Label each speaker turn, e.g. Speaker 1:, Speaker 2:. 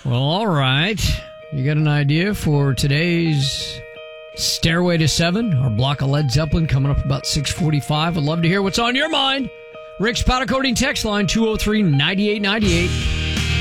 Speaker 1: Well, all right. You got an idea for today's Stairway to Seven, our block of Led Zeppelin coming up about 6:45. I'd love to hear what's on your mind. Rick's Powder Coating text line 203-9898.